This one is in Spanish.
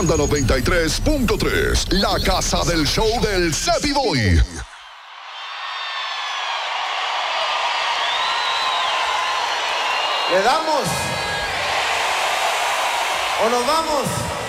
Banda 93.3, la casa del show del Cepi Boy. ¿Le damos? ¿O nos vamos?